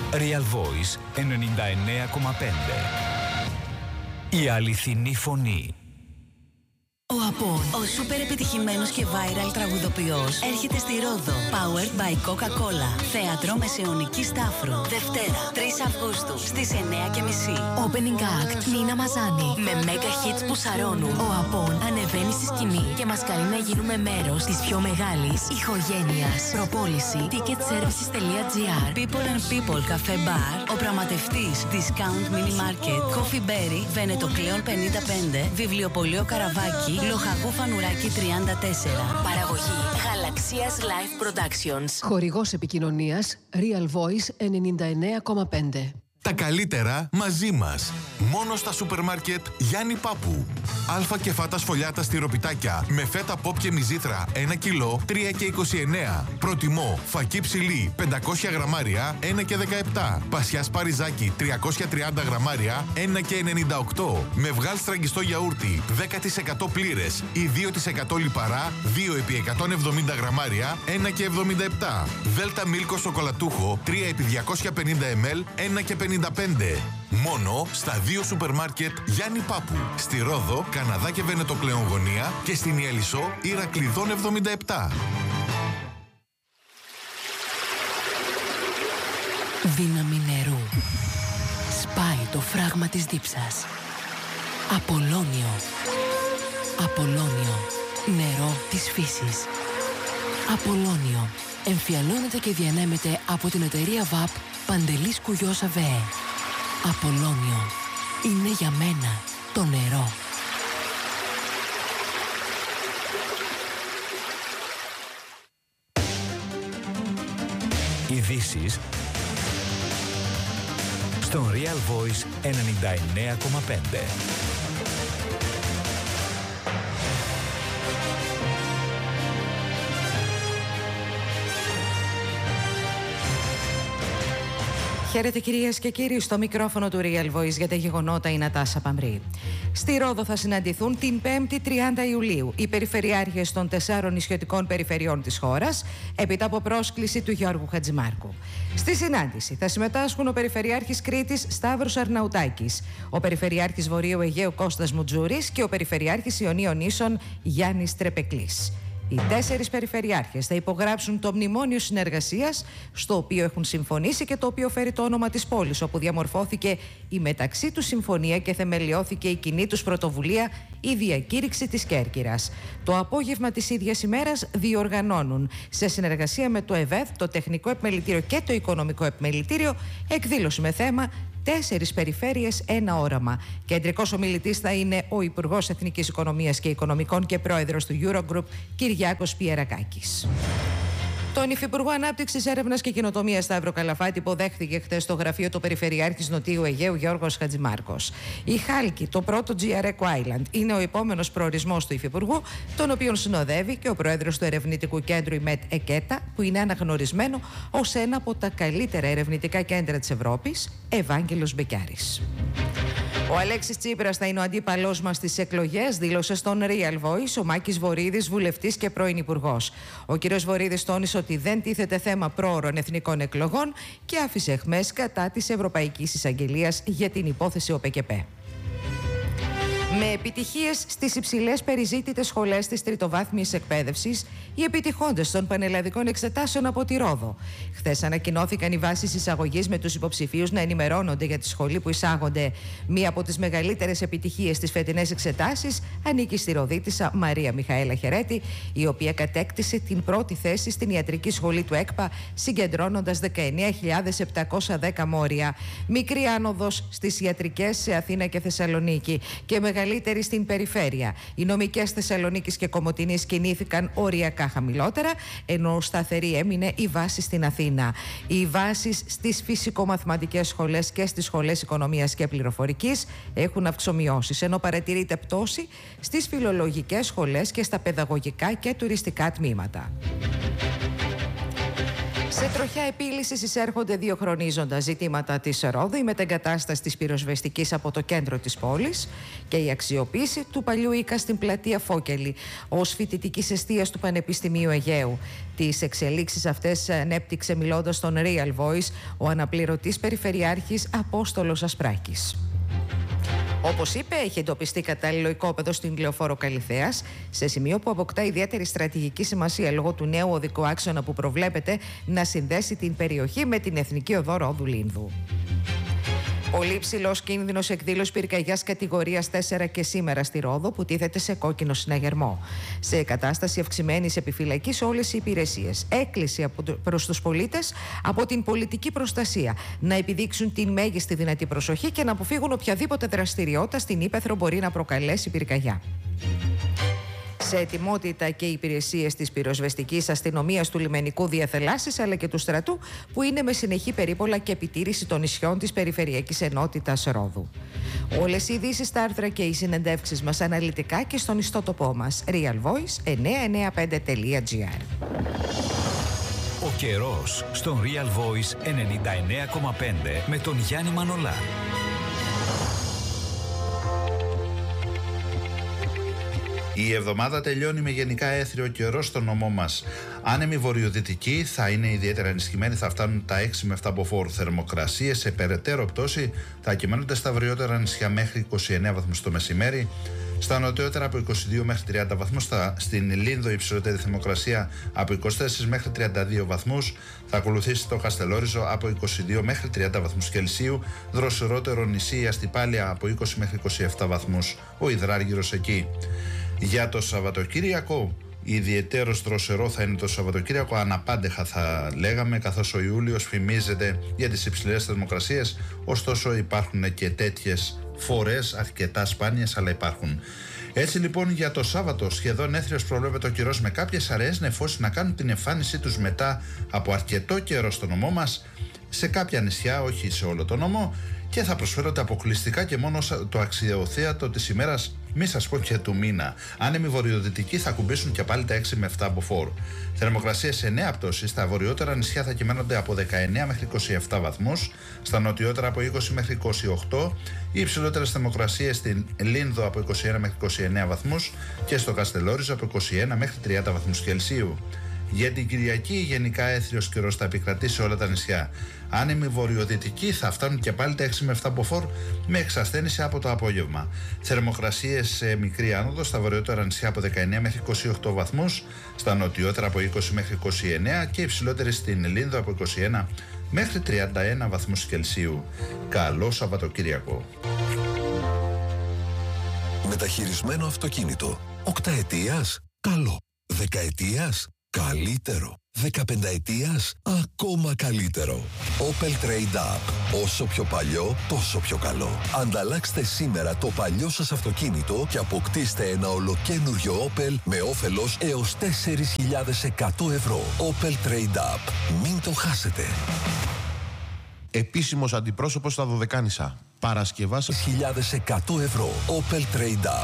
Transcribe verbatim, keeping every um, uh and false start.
Real Voice ενενήντα εννέα κόμμα πέντε. Η αληθινή φωνή. Ο Απόν, ο σούπερ επιτυχημένος και viral τραγουδοποιός, έρχεται στη Ρόδο. Powered by Coca-Cola. Θέατρο Μεσαιωνικής Τάφρου. Δευτέρα, τρεις Αυγούστου, στις εννέα και μισή. Opening act, Νίνα Μαζάνη. Με mega hits που σαρώνουν, ο Απόν ανεβαίνει στη σκηνή και μας καλεί να γίνουμε μέρος της πιο μεγάλης ηχογένειας. Προπόληση ticket services τελεία gr. People and People Cafe Bar. Ο πραγματευτής Discount Mini Market. Coffee Berry, Βενετοκλέον πενήντα πέντε. Βιβλιοπωλείο Καραβάκι. Λοχαγού Φανουράκη τριάντα τέσσερα. Παραγωγή Γαλαξίας Live Productions. Χορηγός επικοινωνίας Real Voice ενενήντα εννέα κόμμα πέντε. Τα καλύτερα μαζί μας. Μόνο στα σούπερ μάρκετ Γιάννη Πάπου. Αλφα και φάτα σφολιάτα στυροπιτάκια με φέτα πόπ και μυζήθρα ένα κιλό τρία και είκοσι εννέα. Προτιμώ φακή ψηλή πεντακόσια γραμμάρια ένα και δεκαεπτά. Πασιάς παριζάκι τριακόσια τριάντα γραμμάρια ένα και ενενήντα οκτώ. Με βγάλ στραγγιστό γιαούρτι δέκα τοις εκατό πλήρες ή δύο τοις εκατό λιπαρά δύο επί εκατόν εβδομήντα γραμμάρια ένα και εβδομήντα επτά. Δέλτα μίλκο σοκολατούχο τρία επί διακόσια πενήντα μιλιλίτρα ένα και πενήντα πέντε. Μόνο στα δύο σούπερ μάρκετ Γιάννη Πάπου. Στη Ρόδο, Καναδά και Βενετοκλέον γωνία και στην Ιελισσό Ηρακλειδών εβδομήντα επτά. Δύναμη νερού. Σπάει το φράγμα της δίψας. Απολώνιο. Απολώνιο. Νερό της φύσης. Απολώνιο. Εμφιαλώνεται και διανέμεται από την εταιρεία ΒΑΠ Παντελής Κουγιός ΑΒΕ. Απολώνιο. Είναι για μένα το νερό. Ειδήσεις στον Real Voice ενενήντα εννέα κόμμα πέντε. Χαίρετε κυρίες και κύριοι, στο μικρόφωνο του Real Voice για τα γεγονότα η Νατάσα Παμρή. Στη Ρόδο θα συναντηθούν την πέμπτη τριάντα Ιουλίου οι περιφερειάρχες των τεσσάρων νησιωτικών περιφερειών της χώρας, έπειτα από πρόσκληση του Γιώργου Χατζημάρκου. Στη συνάντηση θα συμμετάσχουν ο Περιφερειάρχης Κρήτης Σταύρος Αρναουτάκης, ο Περιφερειάρχης Βορείου Αιγαίου Κώστας Μουτζούρης και ο Περιφερειάρχης Ιωνίων Νήσων Γιάννης Τρεπεκλής. Οι τέσσερις περιφερειάρχες θα υπογράψουν το μνημόνιο συνεργασίας, στο οποίο έχουν συμφωνήσει και το οποίο φέρει το όνομα της πόλης, όπου διαμορφώθηκε η μεταξύ τους συμφωνία και θεμελιώθηκε η κοινή τους πρωτοβουλία, η διακήρυξη της Κέρκυρας. Το απόγευμα της ίδιας ημέρας διοργανώνουν, σε συνεργασία με το ΕΒΕΔ, το Τεχνικό Επιμελητήριο και το Οικονομικό Επιμελητήριο, εκδήλωση με θέμα Τέσσερις περιφέρειες, ένα όραμα. Κεντρικός ομιλητής θα είναι ο Υπουργός Εθνικής Οικονομίας και Οικονομικών και Πρόεδρος του Eurogroup, Κυριάκος Πιερακάκης. Τον Υφυπουργό Ανάπτυξης, Έρευνας και Καινοτομίας Σταύρο Καλαφάτη υποδέχθηκε χθες στο γραφείο του Περιφερειάρχης Νοτιού Αιγαίου Γιώργος Χατζημάρκος. Η Χάλκη, το πρώτο τζι αρ Eco Island, είναι ο επόμενος προορισμός του Υφυπουργού, τον οποίον συνοδεύει και ο Πρόεδρος του Ερευνητικού Κέντρου η ΜΕΤ ΕΚΕΤΑ, που είναι αναγνωρισμένο ως ένα από τα καλύτερα ερευνητικά κέντρα της Ευρώπης, Ευάγγελος Μπεκιάρης. Ο Αλέξης Τσίπρας θα είναι ο αντίπαλός μας στις εκλογές, δήλωσε στον Real Voice ο Μάκης Βορίδης, βουλευτής και πρώην υπουργός. Ο κ. Βορίδης τόνισε ότι δεν τίθεται θέμα πρόωρων εθνικών εκλογών και άφησε εχμές κατά της Ευρωπαϊκής Εισαγγελίας για την υπόθεση ΟΠΕΚΕΠΕ. Με επιτυχίες στις υψηλές περιζήτητες σχολές της τριτοβάθμιας εκπαίδευσης, οι επιτυχώντες των πανελλαδικών εξετάσεων από τη Ρόδο. Χθες ανακοινώθηκαν οι βάσεις εισαγωγής με τους υποψηφίους να ενημερώνονται για τη σχολή που εισάγονται. Μία από τις μεγαλύτερες επιτυχίες στις φετινές εξετάσεις ανήκει στη Ροδίτισσα Μαρία Μιχαέλα Χερέτη, η οποία κατέκτησε την πρώτη θέση στην ιατρική σχολή του ΕΚΠΑ, συγκεντρώνοντας δεκαεννέα χιλιάδες επτακόσια δέκα μόρια. Μικρή άνοδος στις ιατρικές σε Αθήνα και Θεσσαλονίκη και μεγαλύτερη στην περιφέρεια. Οι νομικές Θεσσαλονίκης και Κομοτηνής κινήθηκαν οριακά χαμηλότερα, ενώ σταθερή έμεινε η βάση στην Αθήνα. Οι βάσεις στις φυσικομαθηματικές σχολές και στις σχολές οικονομίας και πληροφορικής έχουν αυξομειώσεις, ενώ παρατηρείται πτώση στις φιλολογικές σχολές και στα παιδαγωγικά και τουριστικά τμήματα. Σε τροχιά επίλυσης εισέρχονται δύο χρονίζοντα ζητήματα της Ρόδου, η μετεγκατάσταση της πυροσβεστικής από το κέντρο της πόλης και η αξιοποίηση του παλιού οίκα στην πλατεία Φόκελη ως φοιτητικής εστίας του Πανεπιστημίου Αιγαίου. Τις εξελίξεις αυτές ανέπτυξε μιλώντας στον Real Voice ο αναπληρωτής Περιφερειάρχης Απόστολος Ασπράκης. Όπως είπε, έχει εντοπιστεί κατάλληλο οικόπεδο στην Λεωφόρο Καλιθέας, σε σημείο που αποκτά ιδιαίτερη στρατηγική σημασία λόγω του νέου οδικού άξονα που προβλέπεται να συνδέσει την περιοχή με την Εθνική Οδό Ρόδου-Λίνδου. Πολύ ψηλός κίνδυνος εκδήλωσης πυρκαγιάς κατηγορίας τέσσερα και σήμερα στη Ρόδο, που τίθεται σε κόκκινο συναγερμό. Σε κατάσταση αυξημένης επιφυλακής όλες οι υπηρεσίες. Έκκληση προς τους πολίτες από την πολιτική προστασία να επιδείξουν την μέγιστη δυνατή προσοχή και να αποφύγουν οποιαδήποτε δραστηριότητα στην ύπαιθρο μπορεί να προκαλέσει πυρκαγιά. Σε ετοιμότητα και οι υπηρεσίες της πυροσβεστικής αστυνομίας, του λιμενικού διαθελάσσης αλλά και του στρατού, που είναι με συνεχή περίπολα και επιτήρηση των νησιών της Περιφερειακής Ενότητας Ρόδου. Όλες οι ειδήσεις, τα άρθρα και οι συνεντεύξεις μας αναλυτικά και στον ιστότοπό μας Real Voice εννιακόσια ενενήντα πέντε τελεία τζι άρ. Ο καιρός στον Real Voice ενενήντα εννέα κόμμα πέντε με τον Γιάννη Μανολά. Η εβδομάδα τελειώνει με γενικά έθριο καιρό στο νομό μας. Άνεμοι βορειοδυτικοί θα είναι ιδιαίτερα ενισχυμένοι, θα φτάνουν τα έξι με επτά μποφόρ. Θερμοκρασίες σε περαιτέρω πτώση θα κυμαίνονται στα βορειότερα νησιά μέχρι είκοσι εννέα βαθμούς το μεσημέρι. Στα νοτιότερα από είκοσι δύο μέχρι τριάντα βαθμούς, στην Λίνδο η υψηλότερη θερμοκρασία από είκοσι τέσσερα μέχρι τριάντα δύο βαθμούς, θα ακολουθήσει το Καστελόριζο από είκοσι δύο μέχρι τριάντα βαθμούς Κελσίου, δροσερότερο νησί η Αστυπάλια από είκοσι μέχρι είκοσι επτά βαθμούς, ο Υδράργυρος εκεί. Για το Σαββατοκύριακο, ιδιαιτέρως δροσερό θα είναι το Σαββατοκύριακο, αναπάντεχα θα λέγαμε, καθώς ο Ιούλιος φημίζεται για τις υψηλές θερμοκρασίες, ωστόσο υπάρχουν και τέτοιες φορές, αρκετά σπάνιες, αλλά υπάρχουν. Έτσι λοιπόν για το Σάββατο σχεδόν έθριος προβλέπεται ο καιρός, με κάποιες αραιές νεφώσεις να κάνουν την εμφάνισή τους μετά από αρκετό καιρό στο νομό μας, σε κάποια νησιά, όχι σε όλο το νομό, και θα προσφέρονται αποκλειστικά και μόνο το αξιοθέατο της ημέρας, μη σας πω και του μήνα. Άνεμοι βορειοδυτικοί θα κουμπίσουν και πάλι τα έξι με επτά μποφόρ. Θερμοκρασίες σε νέα πτώση, στα βορειότερα νησιά θα κυμαίνονται από δεκαεννέα μέχρι είκοσι επτά βαθμούς, στα νοτιότερα από είκοσι μέχρι είκοσι οκτώ, οι υψηλότερες θερμοκρασίες στην Λίνδο από είκοσι ένα μέχρι είκοσι εννέα βαθμούς και στο Καστελόριζο από είκοσι ένα μέχρι τριάντα βαθμούς Κελσίου. Για την Κυριακή γενικά έθριος καιρός θα επικρατεί σε όλα τα νησιά. Άνεμοι βορειοδυτικοί θα φτάνουν και πάλι τα έξι με επτά μποφόρ, με εξασθένηση από το απόγευμα. Θερμοκρασίες σε μικρή άνοδο, στα βορειότερα νησιά από δεκαεννέα μέχρι είκοσι οκτώ βαθμούς, στα νοτιότερα από είκοσι μέχρι είκοσι εννέα και υψηλότερη στην Λίνδο από είκοσι ένα μέχρι τριάντα ένα βαθμούς Κελσίου. Καλό Σαββατοκύριακο. Μεταχειρισμένο αυτοκίνητο. Οκταετίας, καλό. Δεκαετίας, καλύτερο. Δεκαπενταετίας, ακόμα καλύτερο. Opel Trade Up. Όσο πιο παλιό, τόσο πιο καλό. Ανταλλάξτε σήμερα το παλιό σας αυτοκίνητο και αποκτήστε ένα ολοκένουργιο Opel με όφελος έως τέσσερις χιλιάδες εκατό ευρώ. Opel Trade Up. Μην το χάσετε. Επίσημος αντιπρόσωπος στα Δωδεκάνησα. Παρασκευάς χιλιάδες εκατό ευρώ. Opel Trade